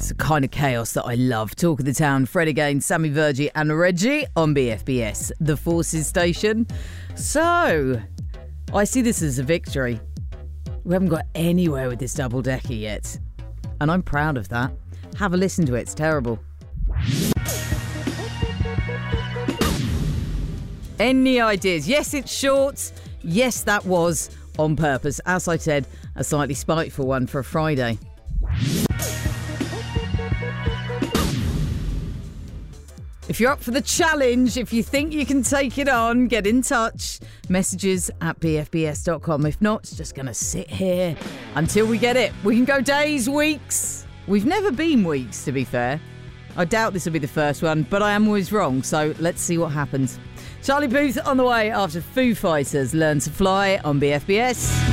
It's the kind of chaos that I love. Talk of the town, Fred again, Sammy Virgie and Reggie on BFBS, the Forces station. So, I see this as a victory. We haven't got anywhere with this double-decker yet. And I'm proud of that. Have a listen to it, it's terrible. Any ideas? Yes, it's short. Yes, that was on purpose. As I said, a slightly spiteful one for a Friday. If you're up for the challenge, if you think you can take it on, get in touch. Messages at bfbs.com. If not, it's just going to sit here until we get it. We can go days, weeks. We've never been weeks, to be fair. I doubt this will be the first one, but I am always wrong, so let's see what happens. Charlie Puth on the way after Foo Fighters Learn to Fly on BFBS.